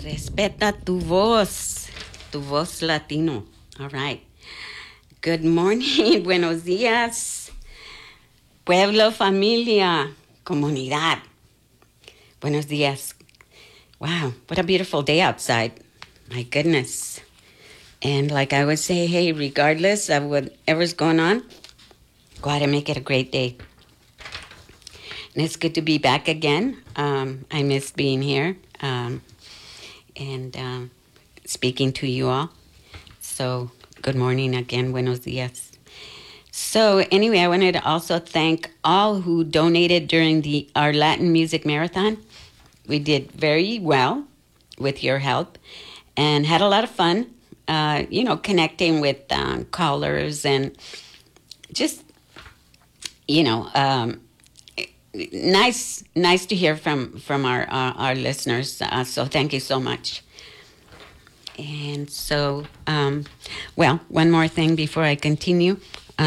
Respeta tu voz latino. All right. Good morning, buenos días, pueblo, familia, comunidad. Buenos días. Wow, what a beautiful day outside. My goodness. And like I would say, hey, regardless of whatever's going on, go ahead and make it a great day. And it's good to be back again. I missed being here and speaking to you all. So good morning again. Buenos dias. So anyway, I wanted to also thank all who donated during our Latin Music Marathon. We did very well with your help and had a lot of fun, connecting with callers and just, nice to hear from our listeners. So thank you so much. And so, one more thing before I continue.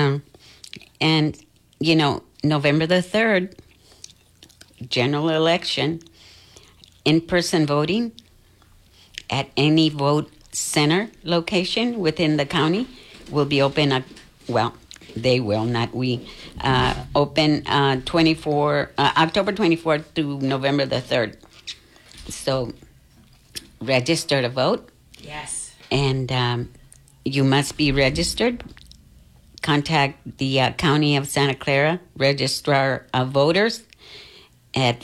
November the 3rd, general election, in-person voting at any vote center location within the county will be open. They will, not we. Open October 24th through November the 3rd. So register to vote. Yes. And you must be registered. Contact the County of Santa Clara Registrar of Voters at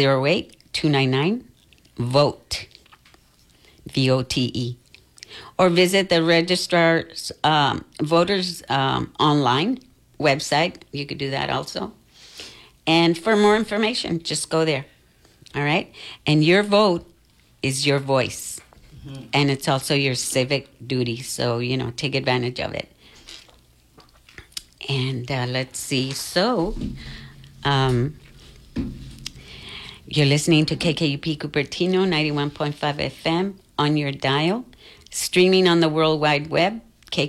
408-299-VOTE, VOTE. Or visit the Registrar's Voters online website. You could do that also. And for more information, just go there. All right? And your vote is your voice. Mm-hmm. And it's also your civic duty. So, take advantage of it. And let's see. So, you're listening to KKUP Cupertino, 91.5 FM on your dial. Streaming on the World Wide Web,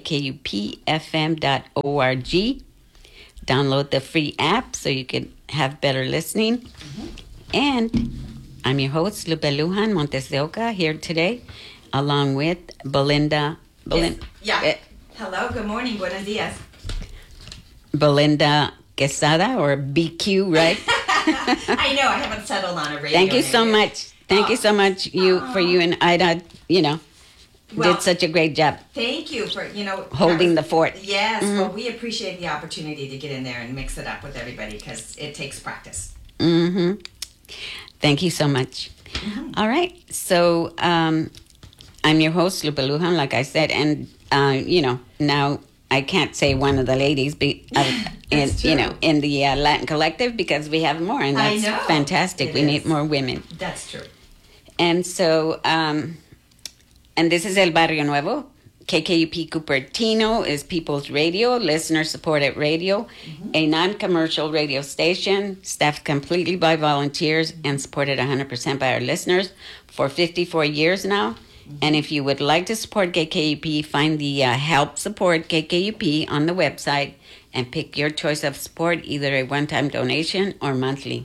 kkupfm.org. Download the free app so you can have better listening. Mm-hmm. And I'm your host, Lupe Lujan Montes de Oca, here today, along with Belinda. Yes. Yeah. Hello, good morning, buenos dias. Belinda Quesada, or BQ, right? I know, I haven't settled on a radio. Thank you so much. Thank you so much, for you and Ida, did such a great job. Thank you for, holding the fort. Yes, mm-hmm. Well, we appreciate the opportunity to get in there and mix it up with everybody because it takes practice. Mm-hmm. Thank you so much. Mm-hmm. All right. So I'm your host, Lupe Lujan, like I said, and, now I can't say one of the ladies in the Latin Collective because we have more, and that's fantastic. We need more women. That's true. And so, and this is El Barrio Nuevo. KKUP Cupertino is People's Radio, listener-supported radio, mm-hmm. a non-commercial radio station, staffed completely by volunteers and supported 100% by our listeners for 54 years now. Mm-hmm. And if you would like to support KKUP, find the Help Support KKUP on the website and pick your choice of support, either a one-time donation or monthly.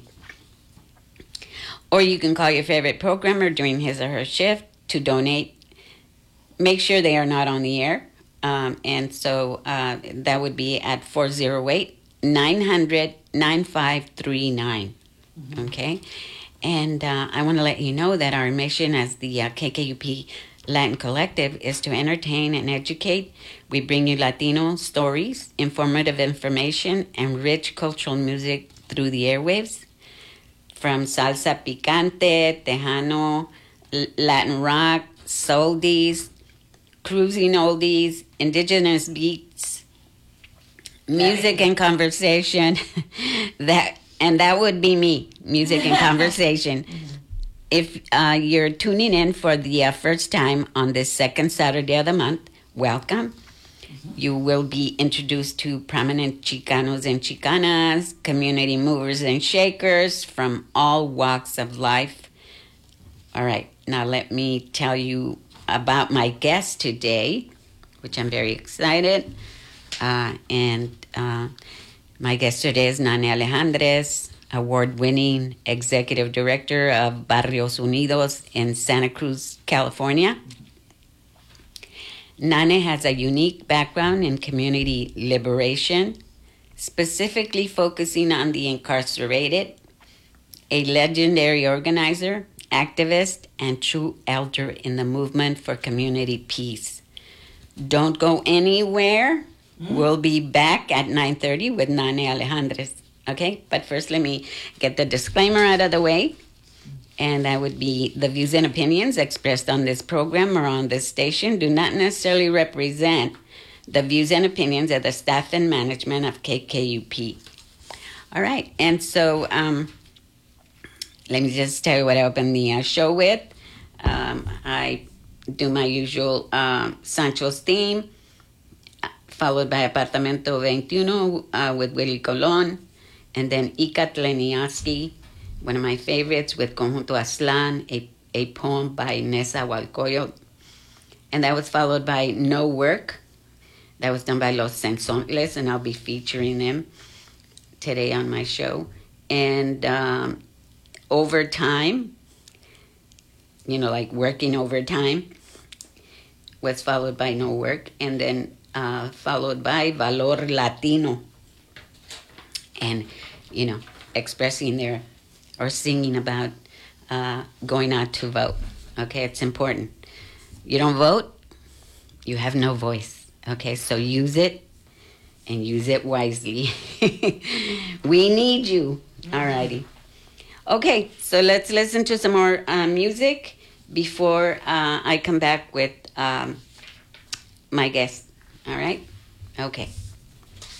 Or you can call your favorite programmer during his or her shift to donate. Make sure they are not on the air. And so that would be at 408-900-9539. Mm-hmm. Okay? And I want to let you know that our mission as the KKUP Latin Collective is to entertain and educate. We bring you Latino stories, informative information, and rich cultural music through the airwaves. From salsa picante, tejano, Latin rock, soldies, cruising oldies, indigenous beats, music and conversation. that would be me, music and conversation. If you're tuning in for the first time on this second Saturday of the month, welcome. Mm-hmm. You will be introduced to prominent Chicanos and Chicanas, community movers and shakers from all walks of life. All right, now let me tell you about my guest today, which I'm very excited. My guest today is Nani Alejandres. award-winning executive director of Barrios Unidos in Santa Cruz, California. Nane has a unique background in community liberation, specifically focusing on the incarcerated, a legendary organizer, activist, and true elder in the movement for community peace. Don't go anywhere. We'll be back at 9:30 with Nane Alejandres. Okay, but first let me get the disclaimer out of the way. And that would be the views and opinions expressed on this program or on this station do not necessarily represent the views and opinions of the staff and management of KKUP. All right, and so let me just tell you what I opened the show with. I do my usual Sancho's theme, followed by Apartamento 21 with Willie Colon, and then Ikat Leniowski, one of my favorites, with Conjunto Aztlán, a poem by Nessa Walcoyo. And that was followed by No Work. That was done by Los Sensontles, and I'll be featuring them today on my show. And Overtime, like working overtime, was followed by No Work. And then followed by Valor Latino. And, expressing their, or singing about going out to vote. Okay, it's important. You don't vote, you have no voice. Okay, so use it, and use it wisely. We need you. All righty. Okay, so let's listen to some more music before I come back with my guest. All right? Okay.